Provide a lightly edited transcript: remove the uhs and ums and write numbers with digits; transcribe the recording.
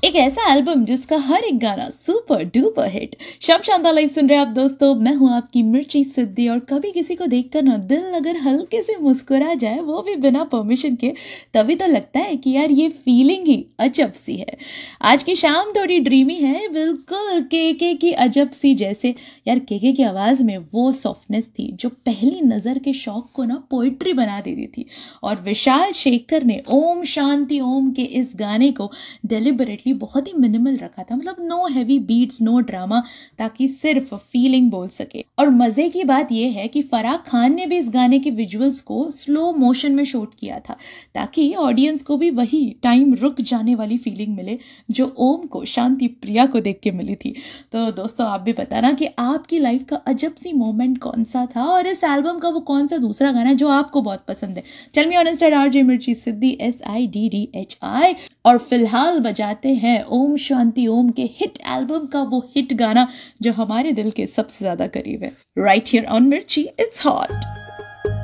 एक ऐसा एल्बम जिसका हर एक गाना सुपर डुपर हिट। शब शानदार लाइव सुन रहे हैं आप दोस्तों, मैं हूं आपकी मिर्ची सिद्धि। और कभी किसी को देखकर ना दिल अगर हल्के से मुस्कुरा जाए, वो भी बिना परमिशन के, तभी तो लगता है कि यार ये फीलिंग ही अजब सी है। आज की शाम थोड़ी ड्रीमी है, बिल्कुल केके की अजब सी जैसे। यार केके की आवाज में वो सॉफ्टनेस थी जो पहली नजर के शौक को ना पोइट्री बना देती थी। और विशाल शेखर ने ओम शांति ओम के इस गाने को डेलिबरेटली बहुत ही मिनिमल रखा था, मतलब know heavy beats, no drama, ताकि सिर्फ फीलिंग बोल सके। और मजे की बात यह है कि फराह खान ने भी इस गाने के विजुअल्स को स्लो मोशन में शूट किया था, ताकि ऑडियंस को भी वही टाइम रुक जाने वाली फीलिंग मिले जो ओम को शांति प्रिया को देख के मिली थी। तो दोस्तों, आप भी बताना कि आपकी लाइफ का अजब सी मोमेंट कौन सा था, और इस एल्बम का वो कौन सा दूसरा गाना है जो आपको बहुत पसंद है। टेल मी ऑन आरजे मिर्ची सिद्धि SIDDHI। और फिलहाल बजाते हैं ओम शांति ओम के हिट एल्बम का वो हिट गाना जो हमारे दिल के सबसे ज्यादा करीब है। राइट हियर ऑन मिर्ची, इट्स हॉट।